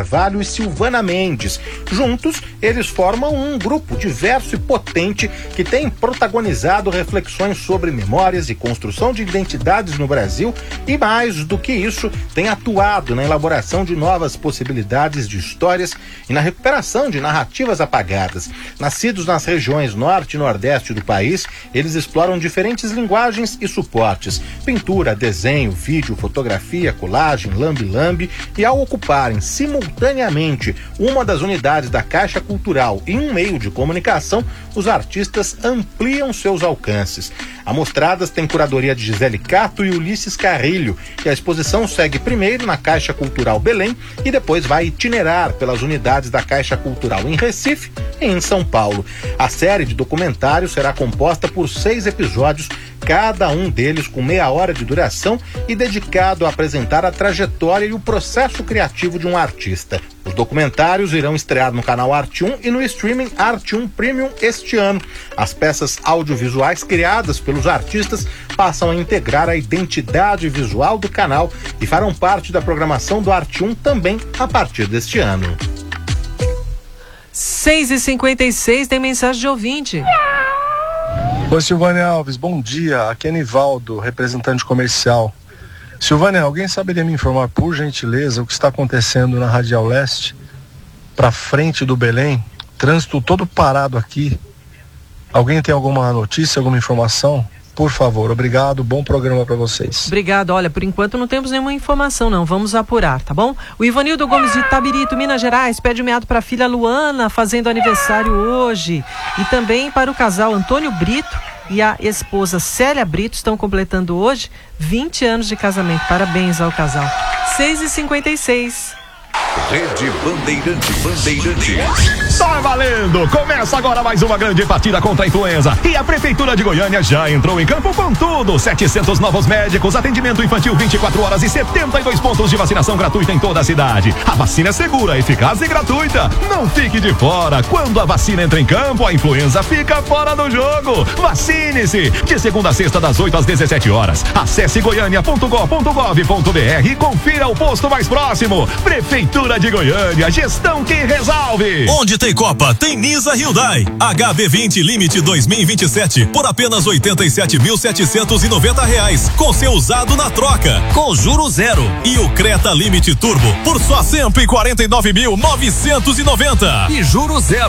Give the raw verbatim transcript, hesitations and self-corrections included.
Carvalho e Silvana Mendes. Juntos, eles formam um grupo diverso e potente que tem protagonizado reflexões sobre memórias e construção de identidades no Brasil e, mais do que isso, tem atuado na elaboração de novas possibilidades de histórias e na recuperação de narrativas apagadas. Nascidos nas regiões norte e nordeste do país, eles exploram diferentes linguagens e suportes: pintura, desenho, vídeo, fotografia, colagem, lambe-lambe, e ao ocuparem simultaneamente uma das unidades da Caixa Cultural e um meio de comunicação, os artistas ampliam seus alcances. A Mostradas tem curadoria de Gisele Cato e Ulisses Carrilho, e a exposição segue primeiro na Caixa Cultural Belém e depois vai itinerar pelas unidades da Caixa Cultural em Recife e em São Paulo. A série de documentários será composta por seis episódios, cada um deles com meia hora de duração e dedicado a apresentar a trajetória e o processo criativo de um artista. Os documentários irão estrear no canal Arte um e no streaming Arte um Premium este ano. As peças audiovisuais criadas pelos artistas passam a integrar a identidade visual do canal e farão parte da programação do Arte um também a partir deste ano. seis e cinquenta e seis, tem mensagem de ouvinte. Oi, Silvânia Alves, bom dia. Aqui é Nivaldo, representante comercial. Silvânia, alguém saberia me informar, por gentileza, o que está acontecendo na Radial Leste, para frente do Belém? Trânsito todo parado aqui. Alguém tem alguma notícia, alguma informação? Por favor, obrigado, bom programa para vocês. Obrigado, olha, por enquanto não temos nenhuma informação não, vamos apurar, tá bom? O Ivanildo Gomes de Tabirito, Minas Gerais, pede um meado para a filha Luana, fazendo aniversário hoje, e também para o casal Antônio Brito e a esposa Célia Brito, estão completando hoje vinte anos de casamento, parabéns ao casal. seis e cinquenta e seis. Rede Bandeirante, Bandeirantes. Tá valendo! Começa agora mais uma grande partida contra a influenza. E a Prefeitura de Goiânia já entrou em campo com tudo. setecentos novos médicos, atendimento infantil vinte e quatro horas e setenta e dois pontos de vacinação gratuita em toda a cidade. A vacina é segura, eficaz e gratuita. Não fique de fora. Quando a vacina entra em campo, a influenza fica fora do jogo. Vacine-se! De segunda a sexta, das oito às dezessete horas. Acesse goiânia ponto gov ponto br e confira o posto mais próximo. Prefeitura de Goiânia, gestão que resolve. Onde tem Copa, tem Nisa Hyundai. H B vinte Limite dois mil e vinte e sete por apenas oitenta e sete mil setecentos e noventa reais, com seu usado na troca, com juro zero. E o Creta Limite Turbo por só cento e quarenta e nove mil novecentos e noventa e juro zero.